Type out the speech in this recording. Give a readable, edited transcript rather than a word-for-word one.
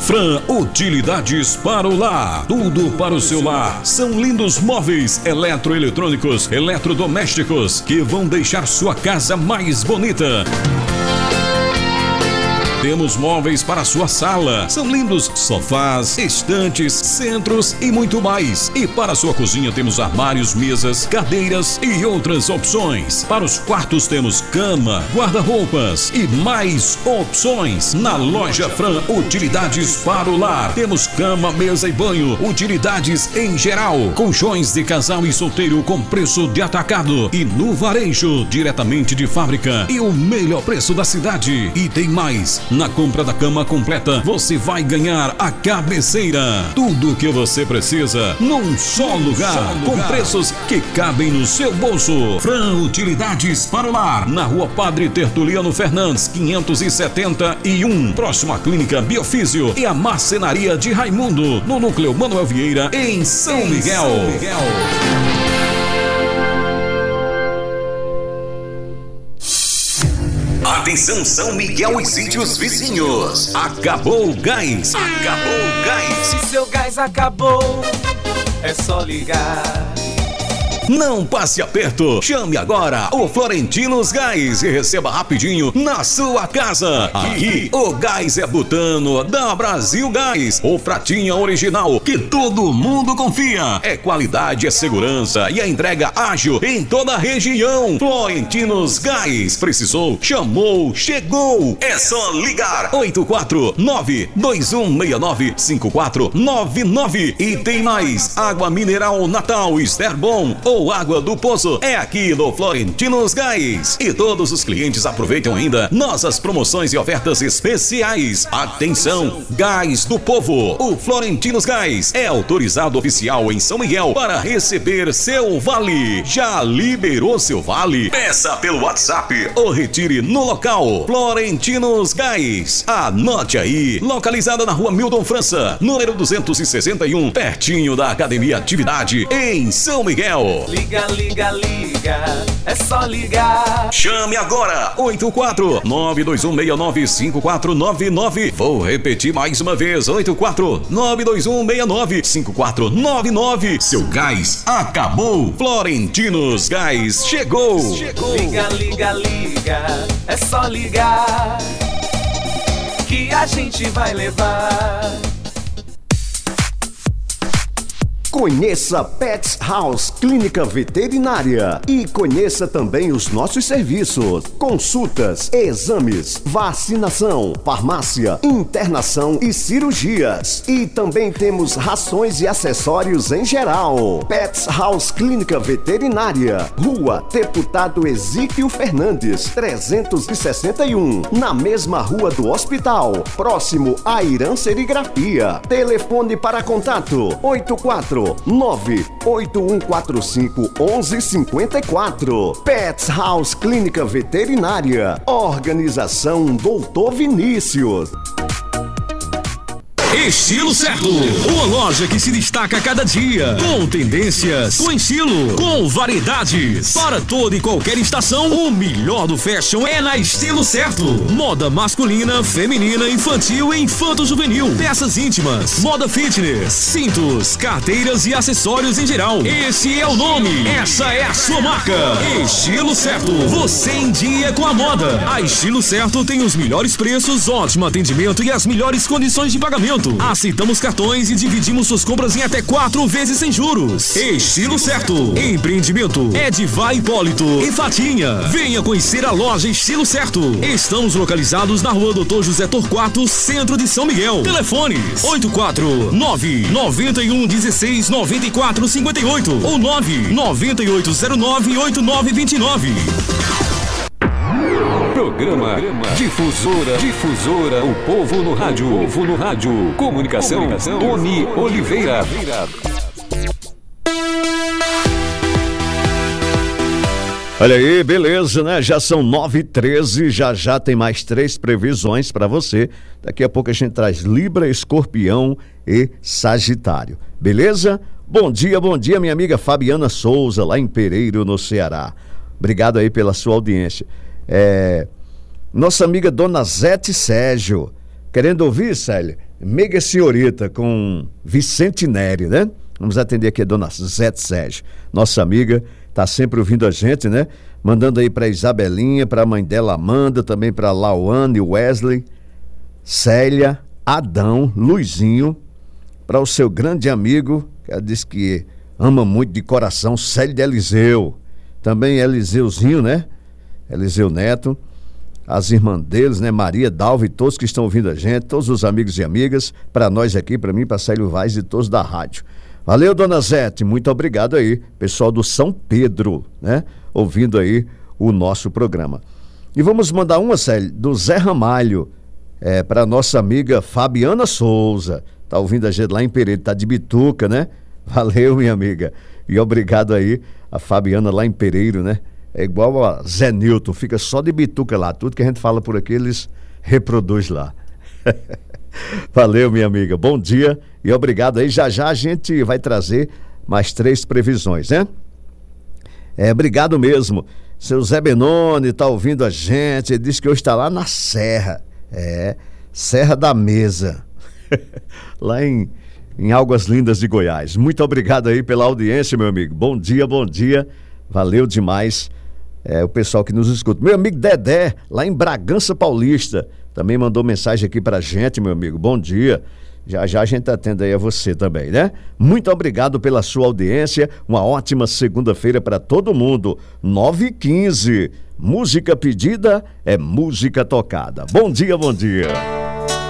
Fran Utilidades para o Lar. Tudo para o seu lar. São lindos móveis eletroeletrônicos, eletrodomésticos que vão deixar sua casa mais bonita. Temos móveis para a sua sala. São lindos sofás, estantes, centros e muito mais. E para a sua cozinha temos armários, mesas, cadeiras e outras opções. Para os quartos temos cama, guarda-roupas e mais opções. Na loja Fran Utilidades para o Lar temos cama, mesa e banho, utilidades em geral, colchões de casal e solteiro com preço de atacado e no varejo diretamente de fábrica e o melhor preço da cidade. E tem mais. Na compra da cama completa, você vai ganhar a cabeceira. Tudo o que você precisa num só lugar, com preços que cabem no seu bolso. Fran Utilidades para o Lar, na Rua Padre Tertuliano Fernandes, 571, próximo à Clínica Biofísio e a Marcenaria de Raimundo, no Núcleo Manuel Vieira, em São Miguel. Atenção São Miguel e sítios vizinhos. Acabou o gás. Acabou o gás. Se seu gás acabou, é só ligar. Não passe aperto. Chame agora o Florentinos Gás e receba rapidinho na sua casa. Aqui o gás é butano da Brasil Gás, o pratinha original que todo mundo confia. É qualidade, é segurança e a entrega ágil em toda a região. Florentinos Gás. Precisou, chamou, chegou. É só ligar 849-2169-5499. E tem mais. Água mineral Natal Esterbom ou água do poço é aqui no Florentinos Gás. E todos os clientes aproveitam ainda nossas promoções e ofertas especiais. Atenção, Gás do Povo. O Florentinos Gás é autorizado oficial em São Miguel para receber seu vale. Já liberou seu vale? Peça pelo WhatsApp ou retire no local. Florentinos Gás. Anote aí. Localizada na Rua Milton França, número 261, pertinho da Academia Atividade, em São Miguel. Liga, liga, liga, é só ligar. Chame agora, 84-92169-5499. Vou repetir mais uma vez, 84-92169-5499. Seu gás acabou. Florentinos Gás chegou. Liga, liga, liga, é só ligar que a gente vai levar. Conheça Pets House Clínica Veterinária e conheça também os nossos serviços: consultas, exames, vacinação, farmácia, internação e cirurgias. E também temos rações e acessórios em geral. Pets House Clínica Veterinária, Rua Deputado Exíquio Fernandes, 361, na mesma rua do hospital, próximo à Irã Serigrafia. Telefone para contato: 849-8145-1154. Pets House Clínica Veterinária. Organização Doutor Vinícius. Estilo Certo, uma loja que se destaca a cada dia, com tendências, com estilo, com variedades, para toda e qualquer estação. O melhor do fashion é na Estilo Certo. Moda masculina, feminina, infantil e infanto-juvenil, peças íntimas, moda fitness, cintos, carteiras e acessórios em geral. Esse é o nome, essa é a sua marca. Estilo Certo, você em dia com a moda. A Estilo Certo tem os melhores preços, ótimo atendimento e as melhores condições de pagamento. Aceitamos cartões e dividimos suas compras em até 4 vezes sem juros. Estilo Certo. Empreendimento Edivar Hipólito e Fatinha. Venha conhecer a loja Estilo Certo. Estamos localizados na Rua Doutor José Torquato, centro de São Miguel. Telefones 849-9116-9458 ou 99809-8929. Programa Difusora, o povo no rádio. Comunicação, Tony Oliveira. Olha aí, beleza, né? Já são 9h13, já tem mais 3 previsões para você. Daqui a pouco a gente traz Libra, Escorpião e Sagitário. Beleza? Bom dia, minha amiga Fabiana Souza, lá em Pereiro, no Ceará. Obrigado aí pela sua audiência. Nossa amiga Dona Zete Sérgio, Querendo ouvir, Célio? Mega Senhorita com Vicente Neri, né? Vamos atender aqui a dona Zete Sérgio, nossa amiga, tá sempre ouvindo a gente, né? Mandando aí pra Isabelinha, pra mãe dela Amanda, também pra Lauane, Wesley, Célia, Adão, Luizinho, para o seu grande amigo, que ela diz que ama muito de coração, Célio de Eliseu. Também Eliseuzinho, né? Eliseu Neto. As irmãs deles, né? Maria, Dalva e todos que estão ouvindo a gente, todos os amigos e amigas, para nós aqui, para mim, para Célio Vaz e todos da rádio. Valeu, dona Zete, muito obrigado aí, pessoal do São Pedro, né? Ouvindo aí o nosso programa. E vamos mandar uma, Célio, do Zé Ramalho, para nossa amiga Fabiana Souza. Tá ouvindo a gente lá em Pereira, tá de Bituca, né? Valeu, minha amiga. E obrigado aí a Fabiana lá em Pereiro, né? É igual a Zé Nilton, fica só de Bituca lá. Tudo que a gente fala por aqui, eles reproduzem lá. Valeu, minha amiga. Bom dia e obrigado aí. Já já a gente vai trazer mais 3 previsões, né? Obrigado mesmo. Seu Zé Benoni tá ouvindo a gente. Ele disse que hoje está lá na Serra. Serra da Mesa. Lá em Águas Lindas de Goiás. Muito obrigado aí pela audiência, meu amigo. Bom dia, bom dia. Valeu demais. O pessoal que nos escuta. Meu amigo Dedé, lá em Bragança Paulista, também mandou mensagem aqui pra gente, meu amigo. Bom dia. Já já a gente atende aí a você também, né? Muito obrigado pela sua audiência. Uma ótima segunda-feira para todo mundo. 9h15. Música pedida é música tocada. Bom dia, bom dia.